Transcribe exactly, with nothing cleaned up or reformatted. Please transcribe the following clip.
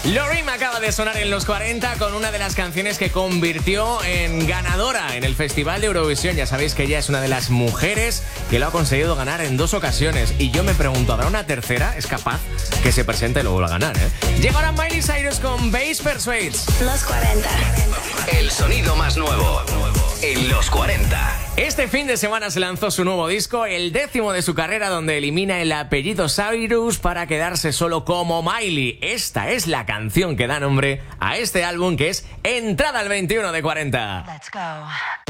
Loreen acaba de sonar en los cuarenta con una de las canciones que convirtió en ganadora en el Festival de Eurovisión. Ya sabéis que ella es una de las mujeres que lo ha conseguido ganar en dos ocasiones. Y yo me pregunto, ¿habrá una tercera? ¿Es capaz que se presente y lo vuelva a ganar, eh? Llega ahora Miley Cyrus con Bass Persuades. Los cuarenta. El sonido más nuevo en los cuarenta. Este fin de semana se lanzó su nuevo disco, el décimo de su carrera, donde elimina el apellido Cyrus para quedarse solo como Miley. Esta es la canción que da nombre a este álbum, que es Entrada al veintiuno de cuarenta. Let's go.